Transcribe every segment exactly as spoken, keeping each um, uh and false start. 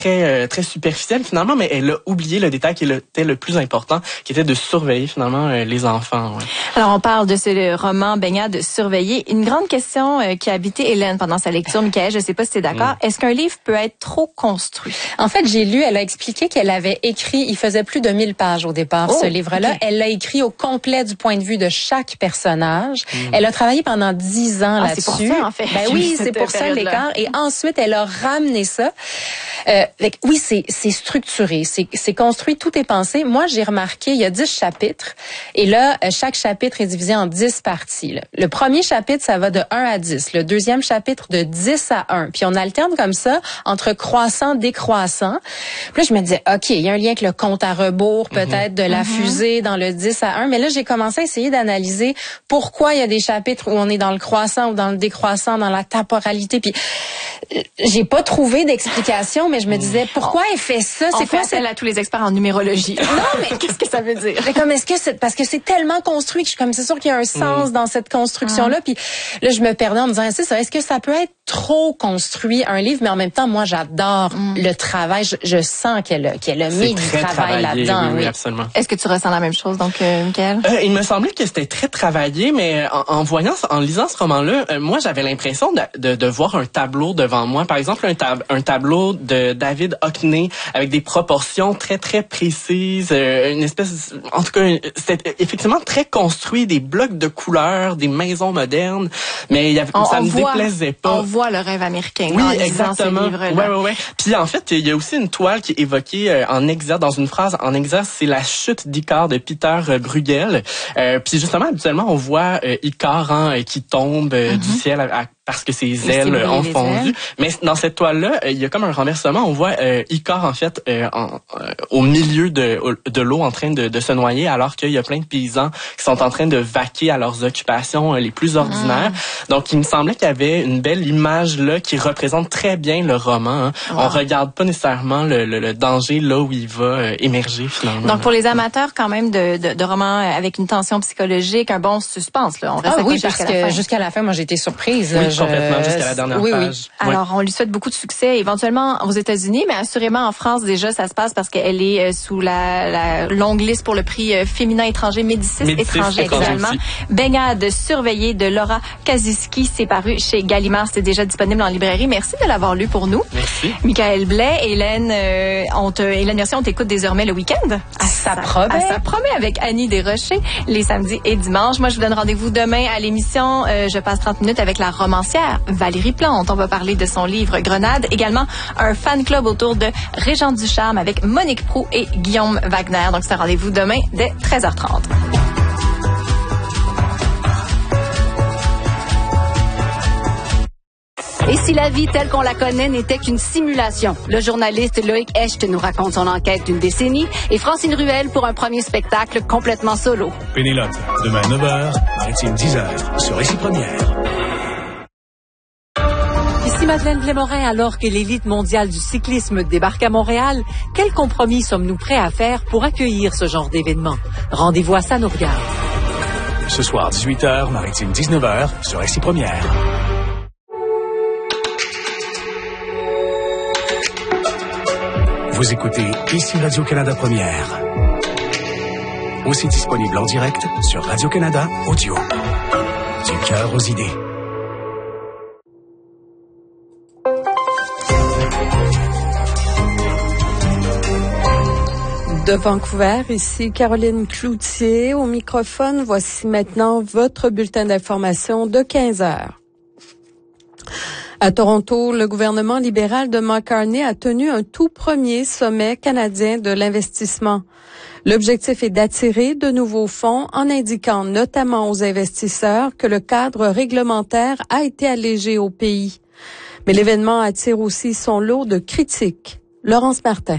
très euh, très superficielle finalement, mais elle a oublié le détail qui était le plus important, qui était de surveiller finalement euh, les enfants. Ouais. Alors on parle de ce roman Baignade de surveiller. Une grande question euh, qui a habité Hélène pendant sa lecture, Michaël, je ne sais pas si tu es d'accord. Mm. Est-ce qu'un livre peut être trop construit? En fait, j'ai lu, elle a expliqué qu'elle avait écrit, il faisait plus de mille pages au départ, oh, ce livre-là. Okay. Elle l'a écrit au complet du point de vue de chaque personnage. Mm. Elle a travaillé pendant dix ans ah, là-dessus. C'est pour ça, en fait. Ben oui, c'est pour ça l'écart. Et ensuite, elle a ramené ça. Euh, oui, c'est c'est structuré, c'est c'est construit, tout est pensé. Moi, j'ai remarqué, il y a dix chapitres et là, chaque chapitre est divisé en dix parties. Là. Le premier chapitre, ça va de un à dix. Le deuxième chapitre, de dix à un. Puis on alterne comme ça entre croissant, décroissant. Puis là, je me disais, OK, il y a un lien avec le compte à rebours, peut-être, mm-hmm. de la mm-hmm. fusée dans le dix à un. Mais là, j'ai commencé à essayer d'analyser pourquoi il y a des chapitres où on est dans le croissant ou dans le décroissant, dans la temporalité. Puis j'ai pas trouvé d'explication, mais je me disais, pourquoi elle fait ça? C'est quoi celle à tous les experts en numérologie? Non, mais qu'est-ce que ça veut dire? Mais comme, est-ce que c'est, parce que c'est tellement construit que je suis comme, c'est sûr qu'il y a un sens mmh. dans cette construction-là. Mmh. Puis là, je me perdais en me disant, c'est ça, est-ce que ça peut être trop construit, un livre? Mais en même temps, moi, j'adore mmh. le travail. Je, je sens qu'elle a, qu'elle a mis du travail là-dedans. Oui, oui. oui, absolument. Est-ce que tu ressens la même chose, donc, euh, Michaël? Euh, il me semblait que c'était très travaillé, mais en, en voyant, en lisant ce roman-là, euh, moi, j'avais l'impression de, de, de voir un tableau devant moi. Par exemple, un, tab- un tableau de David Hockney avec des proportions très, très précises, euh, une espèce, en tout cas, c'était effectivement très construit, des blocs de couleurs, des maisons modernes, mais il y avait, on, ça on me voit, déplaisait pas. On voit le rêve américain. Oui, en exactement. Ouais, ouais, ouais. Puis en fait, il y a aussi une toile qui est évoquée euh, en exerce, dans une phrase en exerce, c'est la chute d'Icare de Peter Bruegel. Euh, puis justement, habituellement, on voit euh, Icare hein, qui tombe euh, mm-hmm. du ciel à, à parce que ses ailes ont fondu. Ailes. Mais dans cette toile-là, il y a comme un renversement. On voit euh, Icare, en fait, euh, en, euh, au milieu de, de l'eau en train de, de se noyer, alors qu'il y a plein de paysans qui sont en train de vaquer à leurs occupations euh, les plus ordinaires. Mmh. Donc, il me semblait qu'il y avait une belle image là qui représente très bien le roman. Hein. Wow. On regarde pas nécessairement le, le, le danger là où il va euh, émerger, finalement. Donc, pour les amateurs, quand même, de, de, de romans avec une tension psychologique, un bon suspense. Là. On reste ah oui, parce jusqu'à que la fin. jusqu'à la fin, moi, j'ai été surprise. Oui, je... complètement, jusqu'à la dernière oui, page. Oui. Alors, on lui souhaite beaucoup de succès, éventuellement aux États-Unis, mais assurément en France, déjà, ça se passe parce qu'elle est sous la, la longue liste pour le prix féminin étranger Médicis, Médicis étranger également. Baignade surveillée de Laura Kaziski, c'est paru chez Gallimard, c'est déjà disponible en librairie. Merci de l'avoir lu pour nous. Merci. Michaël Blais, Hélène, euh, on te, Hélène Mercier, on t'écoute désormais le week-end. À ça promet. À ça promet avec Annie Desrochers, les samedis et dimanches. Moi, je vous donne rendez-vous demain à l'émission. Euh, je passe trente minutes avec la romancière Valérie Plante. On va parler de son livre Grenade. Également, un fan club autour de Régent Ducharme avec Monique Proulx et Guillaume Wagner. Donc, c'est un rendez-vous demain dès treize heures trente. Et si la vie telle qu'on la connaît n'était qu'une simulation? Le journaliste Loïc Hecht nous raconte son enquête d'une décennie et Francine Ruel pour un premier spectacle complètement solo. Pénélope, demain neuf heures, Maritime dix heures, sur Récit Première. Ici Madeleine Blais-Morin, alors que l'élite mondiale du cyclisme débarque à Montréal, quel compromis sommes-nous prêts à faire pour accueillir ce genre d'événement? Rendez-vous à Ça nous regarde. Ce soir, dix-huit heures, Maritime dix-neuf heures, sur Récit Première. Vous écoutez ici Radio-Canada Première. Aussi disponible en direct sur Radio-Canada Audio. Du cœur aux idées. De Vancouver, ici Caroline Cloutier au microphone. Voici maintenant votre bulletin d'information de quinze heures. À Toronto, le gouvernement libéral de Mark Carney a tenu un tout premier sommet canadien de l'investissement. L'objectif est d'attirer de nouveaux fonds en indiquant notamment aux investisseurs que le cadre réglementaire a été allégé au pays. Mais l'événement attire aussi son lot de critiques. Laurence Martin.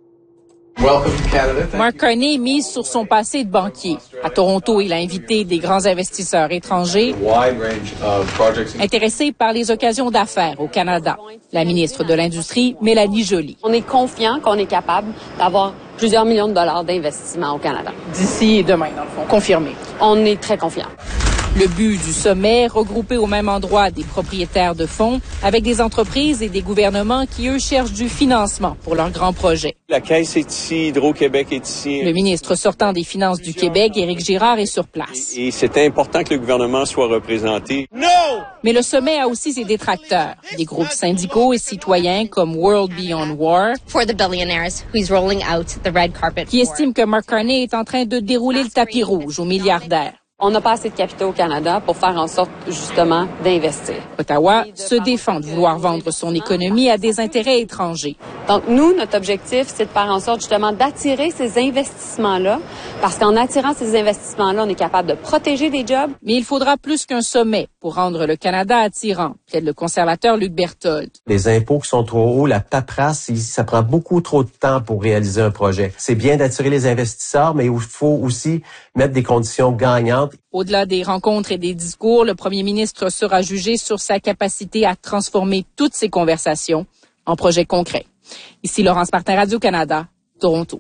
Mark Carney mise sur son passé de banquier. À Toronto, il a invité des grands investisseurs étrangers intéressés par les occasions d'affaires au Canada. La ministre de l'Industrie, Mélanie Joly. On est confiant qu'on est capable d'avoir plusieurs millions de dollars d'investissement au Canada. D'ici demain, dans le fond, confirmé. On est très confiant. Le but du sommet, regrouper au même endroit des propriétaires de fonds avec des entreprises et des gouvernements qui, eux, cherchent du financement pour leurs grands projets. La Caisse est ici, Hydro-Québec est ici. Le ministre sortant des Finances du Québec, Éric Girard, est sur place. Et c'est important que le gouvernement soit représenté. Non! Mais le sommet a aussi ses détracteurs, des groupes syndicaux et citoyens comme World Beyond War, for the billionaires who is rolling out the red carpet qui estiment que Mark Carney est en train de dérouler le tapis rouge aux milliardaires. On n'a pas assez de capitaux au Canada pour faire en sorte, justement, d'investir. Ottawa se défend de vouloir vendre son économie à des intérêts étrangers. Donc, nous, notre objectif, c'est de faire en sorte, justement, d'attirer ces investissements-là, parce qu'en attirant ces investissements-là, on est capable de protéger des jobs. Mais il faudra plus qu'un sommet pour rendre le Canada attirant, plaide le conservateur Luc Berthold. Les impôts qui sont trop hauts, la paperasse, ça prend beaucoup trop de temps pour réaliser un projet. C'est bien d'attirer les investisseurs, mais il faut aussi mettre des conditions gagnantes. Au-delà des rencontres et des discours, le premier ministre sera jugé sur sa capacité à transformer toutes ces conversations en projets concrets. Ici Laurence Martin, Radio-Canada, Toronto.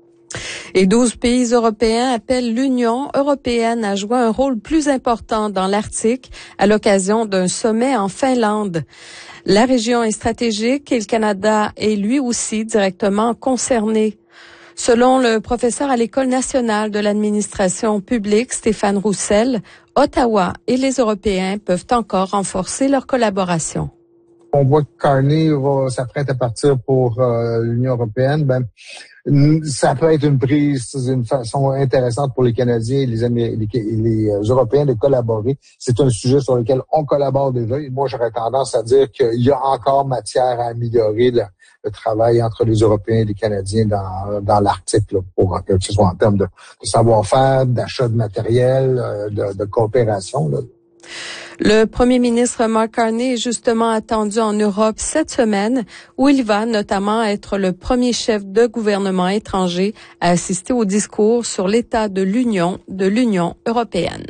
Et douze pays européens appellent l'Union européenne à jouer un rôle plus important dans l'Arctique à l'occasion d'un sommet en Finlande. La région est stratégique et le Canada est lui aussi directement concerné. Selon le professeur à l'École nationale de l'administration publique, Stéphane Roussel, Ottawa et les Européens peuvent encore renforcer leur collaboration. On voit que Carney va s'apprête à partir pour euh, l'Union européenne. Ben, ça peut être une prise d'une façon intéressante pour les Canadiens et les, Amé- les, les Européens de collaborer. C'est un sujet sur lequel on collabore déjà. Et moi, j'aurais tendance à dire qu'il y a encore matière à améliorer le, le travail entre les Européens et les Canadiens dans, dans l'Arctique, là, pour que ce soit en termes de, de savoir-faire, d'achat de matériel, de, de coopération, là. Le premier ministre Mark Carney est justement attendu en Europe cette semaine, où il va notamment être le premier chef de gouvernement étranger à assister au discours sur l'état de l'Union de l'Union européenne.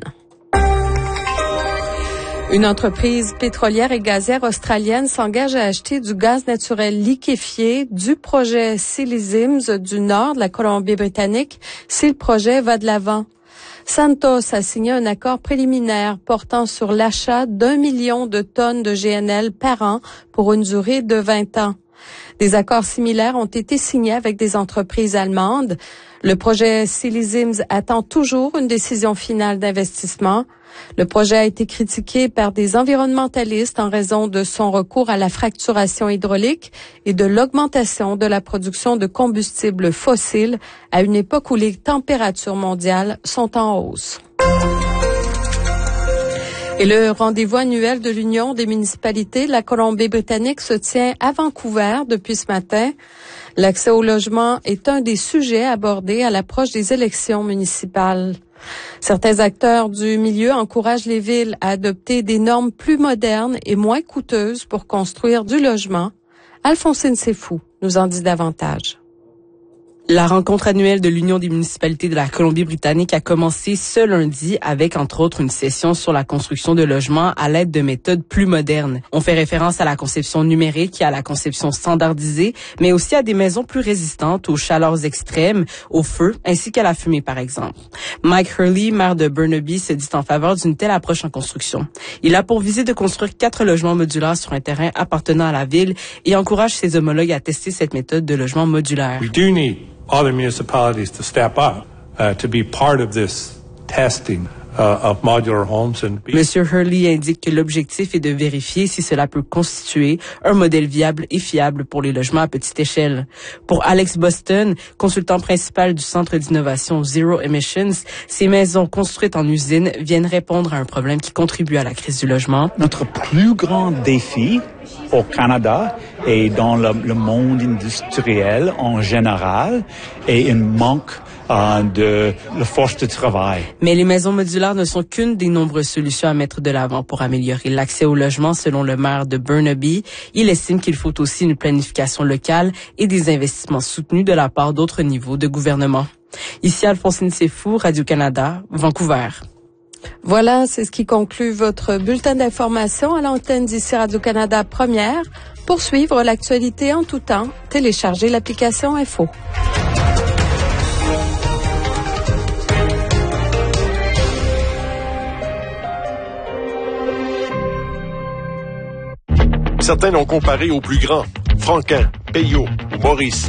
Une entreprise pétrolière et gazière australienne s'engage à acheter du gaz naturel liquéfié du projet Silly du nord de la Colombie-Britannique si le projet va de l'avant. Santos a signé un accord préliminaire portant sur l'achat d'un million de tonnes de G N L par an pour une durée de vingt ans. Des accords similaires ont été signés avec des entreprises allemandes. Le projet Silly attend toujours une décision finale d'investissement. Le projet a été critiqué par des environnementalistes en raison de son recours à la fracturation hydraulique et de l'augmentation de la production de combustibles fossiles à une époque où les températures mondiales sont en hausse. Et le rendez-vous annuel de l'Union des municipalités de la Colombie-Britannique se tient à Vancouver depuis ce matin. L'accès au logement est un des sujets abordés à l'approche des élections municipales. Certains acteurs du milieu encouragent les villes à adopter des normes plus modernes et moins coûteuses pour construire du logement. Alphonsine Sefou nous en dit davantage. La rencontre annuelle de l'Union des municipalités de la Colombie-Britannique a commencé ce lundi avec, entre autres, une session sur la construction de logements à l'aide de méthodes plus modernes. On fait référence à la conception numérique et à la conception standardisée, mais aussi à des maisons plus résistantes aux chaleurs extrêmes, au feu, ainsi qu'à la fumée, par exemple. Mike Hurley, maire de Burnaby, se dit en faveur d'une telle approche en construction. Il a pour visée de construire quatre logements modulaires sur un terrain appartenant à la ville et encourage ses homologues à tester cette méthode de logement modulaire. We do need other municipalities to step up uh, to be part of this testing uh, of modular homes. And be... Monsieur Hurley indique que l'objectif est de vérifier si cela peut constituer un modèle viable et fiable pour les logements à petite échelle. Pour Alex Boston, consultant principal du Centre d'innovation Zero Emissions, ces maisons construites en usine viennent répondre à un problème qui contribue à la crise du logement. Notre plus grand défi au Canada et dans le, le monde industriel en général est un manque euh, de la force de travail. Mais les maisons modulaires ne sont qu'une des nombreuses solutions à mettre de l'avant pour améliorer l'accès au logement, selon le maire de Burnaby. Il estime qu'il faut aussi une planification locale et des investissements soutenus de la part d'autres niveaux de gouvernement. Ici Alphonsine Sefou, Radio-Canada, Vancouver. Voilà, c'est ce qui conclut votre bulletin d'information à l'antenne d'ici Radio-Canada Première. Pour suivre l'actualité en tout temps, téléchargez l'application Info. Certains l'ont comparé aux plus grands, Franquin, Peyo ou Maurice.